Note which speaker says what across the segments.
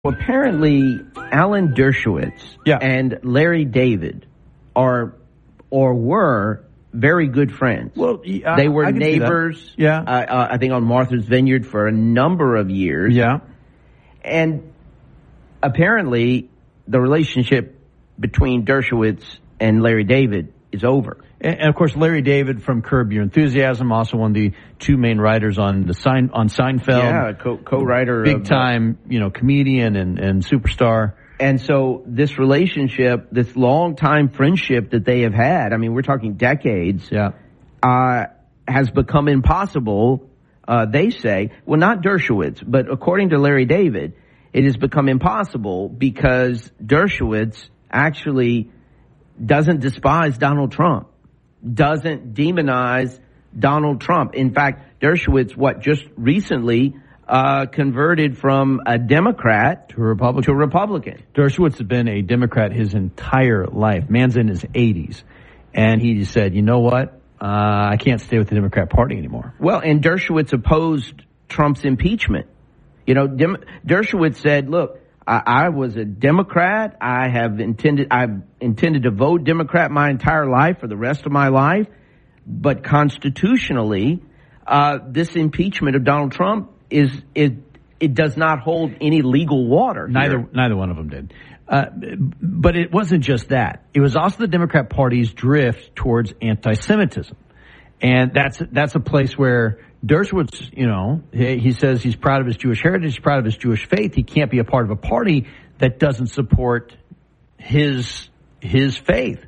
Speaker 1: Well, apparently, Alan Dershowitz and Larry David are or were very good friends.
Speaker 2: Well,
Speaker 1: they were neighbors. I think on Martha's Vineyard for a number of years.
Speaker 2: Yeah,
Speaker 1: and apparently, the relationship between Dershowitz and Larry David is over.
Speaker 2: And of course, Larry David from Curb Your Enthusiasm, also one of the two main writers on Seinfeld.
Speaker 1: Yeah, co-writer,
Speaker 2: big time, comedian and superstar.
Speaker 1: And so this relationship, this long time friendship that they have had, I mean, we're talking decades, has become impossible. They say, well, not Dershowitz, but according to Larry David, it has become impossible because Dershowitz actually doesn't despise Donald Trump, doesn't demonize Donald Trump. In fact, Dershowitz, just recently converted from a Democrat
Speaker 2: to a Republican. Dershowitz has been a Democrat his entire life. Man's in his 80s. And he said, you know what? I can't stay with the Democrat Party anymore.
Speaker 1: Well, and Dershowitz opposed Trump's impeachment. Dershowitz said, look, I was a Democrat. I've intended to vote Democrat my entire life for the rest of my life. But constitutionally, this impeachment of Donald Trump it does not hold any legal water.
Speaker 2: Neither one of them did. But it wasn't just that. It was also the Democrat Party's drift towards anti-Semitism. And that's a place where Dershowitz, he says he's proud of his Jewish heritage, he's proud of his Jewish faith. He can't be a part of a party that doesn't support his faith.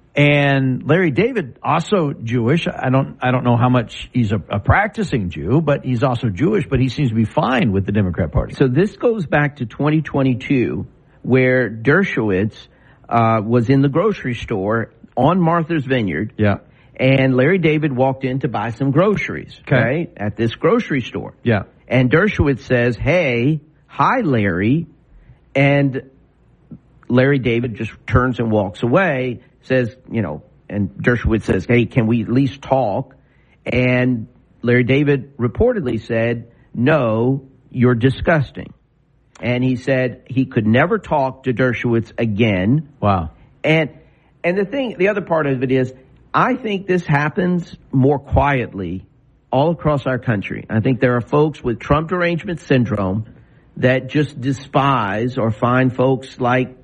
Speaker 2: And Larry David, also Jewish. I don't know how much he's a practicing Jew, but he's also Jewish, but he seems to be fine with the Democrat Party.
Speaker 1: So this goes back to 2022, where Dershowitz was in the grocery store on Martha's Vineyard.
Speaker 2: Yeah.
Speaker 1: And Larry David walked in to buy some groceries, right, at this grocery store.
Speaker 2: Yeah.
Speaker 1: And Dershowitz says, hi, Larry. And Larry David just turns and walks away, says, and Dershowitz says, hey, can we at least talk? And Larry David reportedly said, no, you're disgusting. And he said he could never talk to Dershowitz again.
Speaker 2: Wow.
Speaker 1: And the other part of it is, I think this happens more quietly all across our country. I think there are folks with Trump derangement syndrome that just despise or find folks like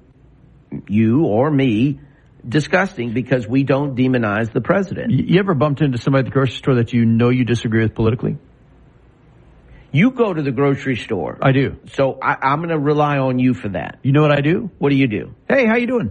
Speaker 1: you or me disgusting because we don't demonize the president.
Speaker 2: You ever bumped into somebody at the grocery store that you disagree with politically?
Speaker 1: You go to the grocery store.
Speaker 2: I do.
Speaker 1: So I'm going to rely on you for that.
Speaker 2: You know what I do?
Speaker 1: What do you do?
Speaker 2: Hey, how you doing?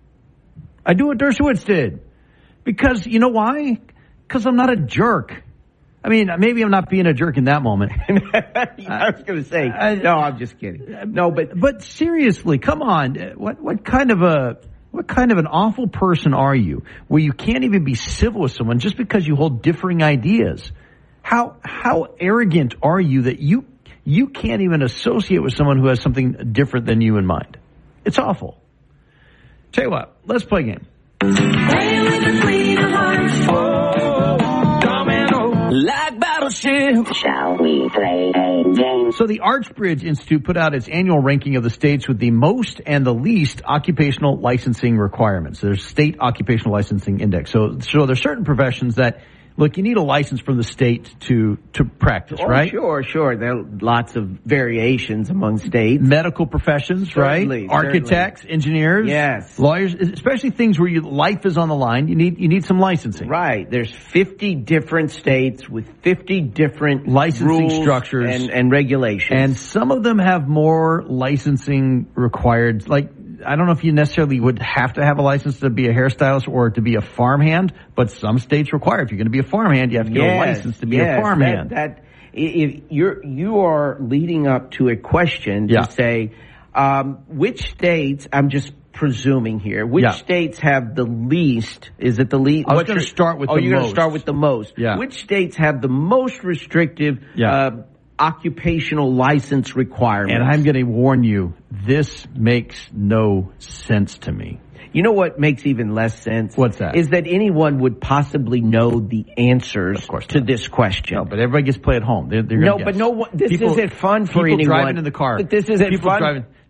Speaker 2: I do what Dershowitz did. Because, you know why? Because I'm not a jerk. I mean, maybe I'm not being a jerk in that moment.
Speaker 1: I was going to say, no, I'm just kidding. No,
Speaker 2: but seriously, come on. What kind of an awful person are you where you can't even be civil with someone just because you hold differing ideas? How arrogant are you that you can't even associate with someone who has something different than you in mind? It's awful. Tell you what, let's play a game.
Speaker 3: Hey, with the Queen of Hearts. Like battleship. Shall we play a game?
Speaker 2: So the Archbridge Institute put out its annual ranking of the states with the most and the least occupational licensing requirements. There's state occupational licensing index. So there's certain professions that, look, you need a license from the state to practice, right?
Speaker 1: Sure. There are lots of variations among states.
Speaker 2: Medical professions,
Speaker 1: certainly,
Speaker 2: right? Architects, engineers,
Speaker 1: yes,
Speaker 2: lawyers, especially things where your life is on the line. You need some licensing.
Speaker 1: Right. There's 50 different states with 50 different
Speaker 2: licensing
Speaker 1: rules
Speaker 2: structures
Speaker 1: and regulations.
Speaker 2: And some of them have more licensing required, like, I don't know if you necessarily would have to have a license to be a hairstylist or to be a farmhand, but some states require, if you're going to be a farmhand, you have to get a license to be a farmhand.
Speaker 1: If you are leading up to a question to say, which states, I'm just presuming here, which states have the least, is it the least?
Speaker 2: I was going to start with the most.
Speaker 1: You're going to start with the most.
Speaker 2: Yeah.
Speaker 1: Which states have the most restrictive occupational license requirements?
Speaker 2: And I'm going to warn you, this makes no sense to me.
Speaker 1: You know what makes even less sense?
Speaker 2: What's that?
Speaker 1: Is that anyone would possibly know the answers to this question.
Speaker 2: No, but everybody gets to play at home. They're
Speaker 1: no, but no one, this isn't fun for anyone.
Speaker 2: People driving in the car.
Speaker 1: But this isn't
Speaker 2: people
Speaker 1: fun.
Speaker 2: Driving,